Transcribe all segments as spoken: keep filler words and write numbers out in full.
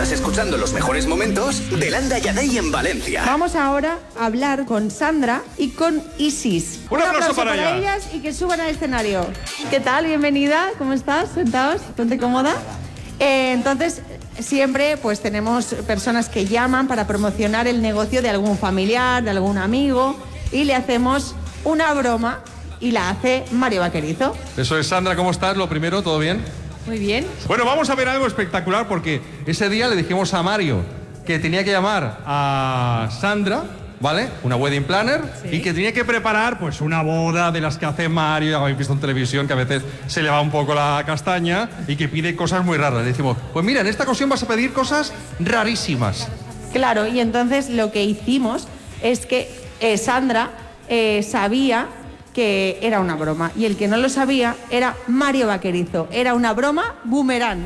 Estás escuchando los mejores momentos de Landa y Adey en Valencia. Vamos ahora a hablar con Sandra y con Isis. Un, Un aplauso, aplauso para, para ellas y que suban al escenario. ¿Qué tal? Bienvenida. ¿Cómo estás? Sentaos. Ponte cómoda. Eh, entonces, siempre pues tenemos personas que llaman para promocionar el negocio de algún familiar, de algún amigo, y le hacemos una broma y la hace Mario Vaquerizo. Eso es, Sandra, ¿cómo estás? Lo primero, ¿todo bien? Muy bien. Bueno, vamos a ver algo espectacular porque ese día le dijimos a Mario que tenía que llamar a Sandra, ¿vale? Una wedding planner, sí. Y que tenía que preparar pues una boda de las que hace Mario, ya habéis visto en televisión que a veces se le va un poco la castaña y que pide cosas muy raras. Le decimos, pues mira, en esta ocasión vas a pedir cosas rarísimas. Claro, y entonces lo que hicimos es que eh, Sandra eh, sabía que era una broma, y el que no lo sabía era Mario Vaquerizo. Era una broma boomerang.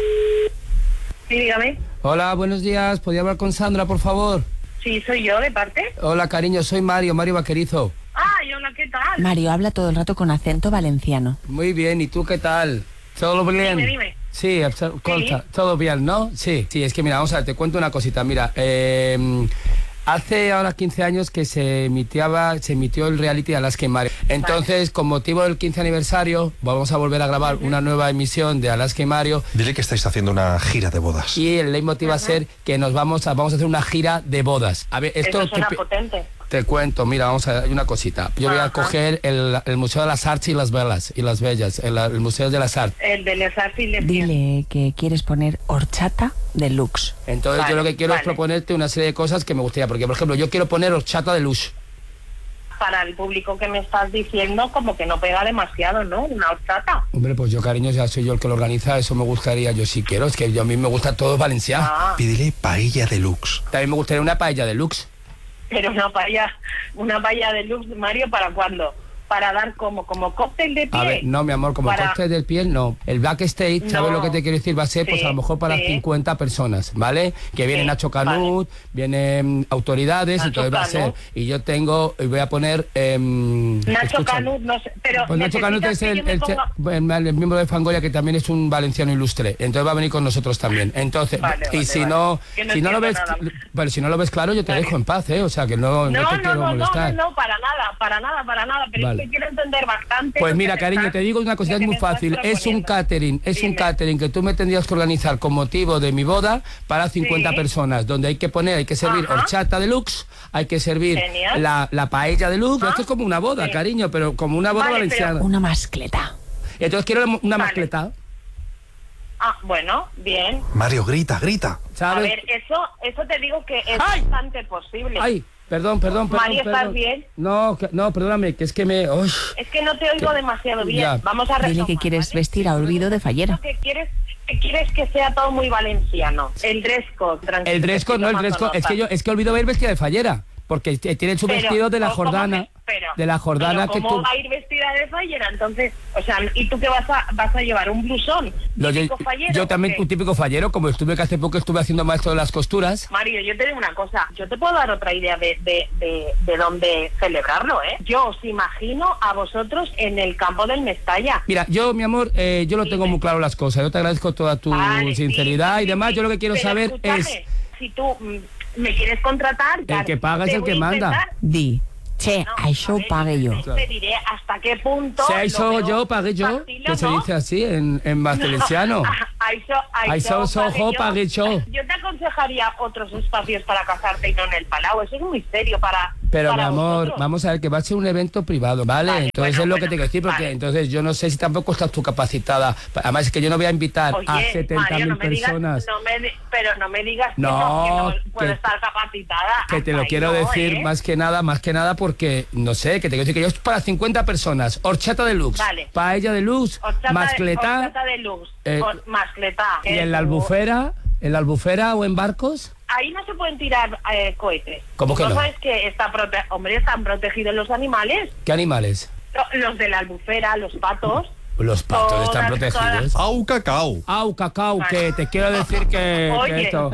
Sí, dígame. Hola, buenos días. ¿Podría hablar con Sandra, por favor? Sí, soy yo, ¿de parte? Hola, cariño, soy Mario, Mario Vaquerizo. Ay, hola, ¿qué tal? Mario habla todo el rato con acento valenciano. Muy bien, ¿y tú qué tal? ¿Todo bien? Dime, dime. Sí, ¿Sí? Todo bien, ¿no? Sí, sí, es que mira, vamos a ver, te cuento una cosita. Mira, eh... hace ahora quince años que se emitiaba, se emitió el reality Alaska y Mario. Entonces, vale, con motivo del quince aniversario, vamos a volver a grabar uh-huh. una nueva emisión de Alaska y Mario. Dile que estáis haciendo una gira de bodas. Y el leitmotiv uh-huh. va a ser que nos vamos a, vamos a hacer una gira de bodas. A ver, esto Eso suena que, potente. Te cuento, mira, vamos a ver una cosita. Yo voy a coger el, el Museo de las Artes y las Velas y las Bellas, el, el Museo de las Artes. El de las Artes y las Dile que quieres poner horchata deluxe. Entonces vale, yo lo que quiero vale. es proponerte una serie de cosas que me gustaría, porque por ejemplo, yo quiero poner horchata deluxe. Para el público que me estás diciendo, como que no pega demasiado, ¿no? Una horchata. Hombre, pues yo, cariño, ya soy yo el que lo organiza, eso me gustaría, yo sí quiero, es que yo, a mí me gusta todo valenciano. Ah. Pídele paella deluxe. También me gustaría una paella deluxe. Pero una paella, una paella deluxe, Mario, ¿para cuándo? Para dar como, como cóctel de piel. A ver, no, mi amor, como para... cóctel de piel, no. El backstage, ¿sabes no. lo que te quiero decir? Va a ser, sí, pues a lo mejor para sí. cincuenta personas, ¿vale? Que viene sí. Nacho Canut, vale. vienen autoridades, Nacho entonces va a ser. Y yo tengo, voy a poner... Eh, Nacho Canut, no sé, pero... Pues Nacho Canut es el, el, ponga... el, el miembro de Fangoria, que también es un valenciano ilustre. Entonces va a venir con nosotros también. Entonces, vale, y vale, si vale. no, no si no lo ves, bueno, si no lo ves claro, yo te vale. dejo en paz, ¿eh? O sea, que no, no, no te no, quiero no, molestar. No, no, no, para nada, para nada, para nada, pero vale. es que quiero entender bastante. Pues mira, cariño, está, te digo una cosa, es muy fácil. Es un catering, es Dime. un catering que tú me tendrías que organizar con motivo de mi boda para cincuenta sí. personas, donde hay que poner, hay que servir Ajá. horchata deluxe, hay que servir la, la paella deluxe. ¿Ah? Esto es como una boda, sí. cariño, pero como una boda vale, valenciana. Pero... Una mascleta. Entonces quiero una vale. mascleta. Ah, bueno, bien. Mario, grita, grita. ¿Sabes? A ver, eso, eso te digo que es ¡Ay! bastante posible. ¡Ay! Perdón, perdón, perdón. Mario, ¿estás perdón. bien? No, que, no, perdóname, que es que me... Uy, es que no te oigo que... demasiado bien. Ya. Vamos a retomar, Dile que quieres ¿vale? vestir a olvido de fallera. Que quieres, que quieres que sea todo muy valenciano. El dress code, tranquilo. El dress code, no, el dress code. Es que yo, es que olvido ir vestida de fallera. Porque tiene su pero, vestido de la Jordana. Que, pero, de la Jordana pero que ¿cómo tú... va a ir vestida de fallera? Entonces, o sea, ¿y tú qué vas a, vas a llevar? ¿Un blusón? Lo, yo, fallero, yo también un típico fallero, como estuve que hace poco estuve haciendo maestro de las costuras. Mario, yo te digo una cosa, yo te puedo dar otra idea de, de, de, de dónde celebrarlo, ¿eh? Yo os imagino a vosotros en el campo del Mestalla. Mira, yo, mi amor, eh, yo lo sí, tengo muy claro las cosas. Yo te agradezco toda tu vale, sinceridad sí, y demás. Sí, yo lo que quiero saber es... Si tú me quieres contratar... El que paga es el que manda. Di. Che, no, això ho pague jo. Te diré hasta qué punto... Si això yo, pague yo, que se dice así en, en valenciano. Això sojo, pague yo. Yo te aconsejaría otros espacios para casarte y no en el Palau. Eso es muy serio para... Pero, para mi amor, vosotros. vamos a ver, que va a ser un evento privado, ¿vale? vale entonces bueno, es lo bueno, que te quiero decir, porque vale. entonces yo no sé si tampoco estás tú capacitada. Además es que yo no voy a invitar Oye, a setenta mil no personas. Digas, no me, pero no me digas que no, no, que no que, puedo estar capacitada. Que te lo quiero no, decir ¿eh? más que nada, más que nada porque, no sé, que te quiero decir que yo es para cincuenta personas. Horchata deluxe, vale. paella deluxe, mascletá. Horchata deluxe, eh, mascletá. ¿Y en la albufera? ¿En la albufera o en barcos? Ahí no se pueden tirar eh, cohetes. ¿Cómo que no? ¿No sabes que está prote- hombre, están protegidos los animales? ¿Qué animales? Los de la albufera, los patos. Los patos todas, están protegidos. Todas. Au cacao. Au cacao, vale. Que te quiero decir que, Oye, que esto.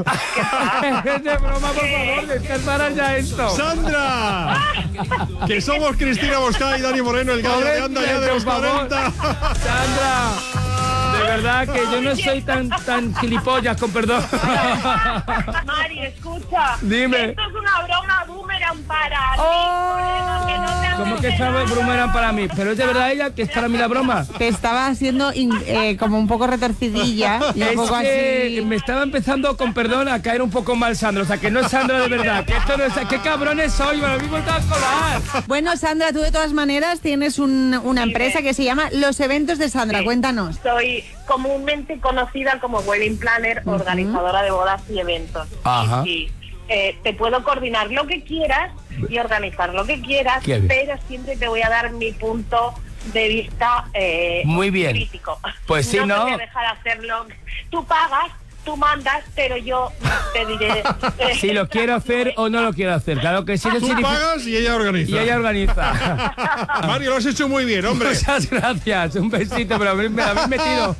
Es de broma, por favor, descansará ya esto. ¡Sandra! Que somos Cristina Bosca y Dani Moreno, el gallo de Anda ya de los cuarenta. ¡Sandra! De verdad que yo no soy tan tan gilipollas, con perdón. Mari, escucha. Dime. Esto es una broma boomerang para ti, Oh. colega, que no te hagas ¿Cómo que de esta nada. broma era para mí? ¿Pero es de verdad ella que es para mí la broma? Te estaba haciendo in- eh, como un poco retorcidilla y un Es poco que así. me estaba empezando, con perdón, a caer un poco mal Sandra. O sea, que no es Sandra de verdad. Que esto no es... ¡Qué cabrones soy! Me lo mismo estaba a colar. Bueno, Sandra, tú de todas maneras tienes un- una Dime. empresa que se llama Los Eventos de Sandra. Sí. Cuéntanos. Soy comúnmente conocida como wedding planner, organizadora de bodas y eventos. Ajá. Y eh, te puedo coordinar lo que quieras y organizar lo que quieras, Qué bien. pero siempre te voy a dar mi punto de vista eh, Muy bien. crítico. Pues sí, no ¿no? te voy a dejar hacerlo. Tú pagas, tú mandas, pero yo te diré eh, Si lo quiero hacer o no lo quiero hacer. Claro que sí. Eso Tú significa- pagas y ella organiza. Y ella organiza. Mario, lo has hecho muy bien, hombre. Muchas gracias. Un besito, pero me la habéis metido.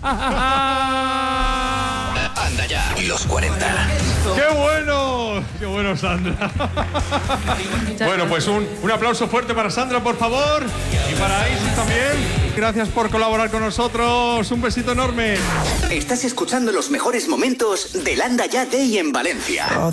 Anda ya. Los cuarenta. ¡Qué bueno! ¡Qué bueno, Sandra! Bueno, pues un, un aplauso fuerte para Sandra, por favor. Y para Isis también. Gracias por colaborar con nosotros. Un besito enorme. Estás escuchando los mejores momentos de Landa Ya Day en Valencia.